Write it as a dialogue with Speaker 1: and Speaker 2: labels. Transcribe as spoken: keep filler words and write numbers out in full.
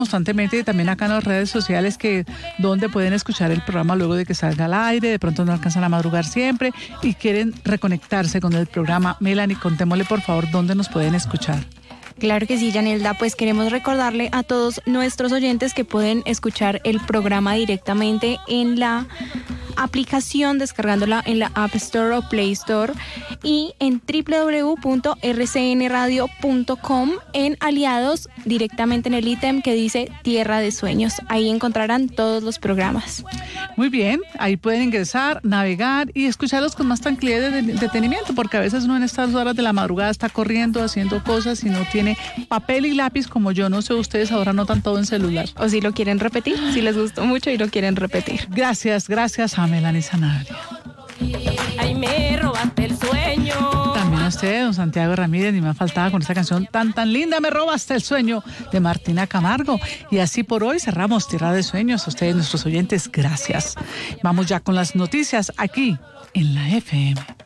Speaker 1: constantemente y también acá en las redes sociales que donde pueden escuchar el programa luego de que salga al aire, de pronto no alcanzan a madrugar siempre y quieren reconectarse con el programa. Melanie, contémosle por favor dónde nos pueden escuchar.
Speaker 2: Claro que sí, Yanelda, pues queremos recordarle a todos nuestros oyentes que pueden escuchar el programa directamente en la aplicación, descargándola en la App Store o Play Store y en doble u doble u doble u punto erre ce ene radio punto com en aliados, directamente en el ítem que dice Tierra de Sueños. Ahí encontrarán todos los programas.
Speaker 1: Muy bien, ahí pueden ingresar, navegar y escucharlos con más tranquilidad y de- detenimiento, porque a veces uno en estas horas de la madrugada está corriendo, haciendo cosas y no tiene papel y lápiz como yo. No sé, ustedes ahora notan todo en celular.
Speaker 2: O si lo quieren repetir, si les gustó mucho y lo quieren repetir.
Speaker 1: Gracias, gracias a Melanie Sanabria.
Speaker 3: Ay, me robaste el sueño.
Speaker 1: También a usted, don Santiago Ramírez, ni me faltaba con esta canción tan tan linda, Me robaste el sueño, de Martina Camargo. Y así por hoy cerramos Tierra de Sueños. A ustedes, nuestros oyentes, gracias. Vamos ya con las noticias aquí en la F M.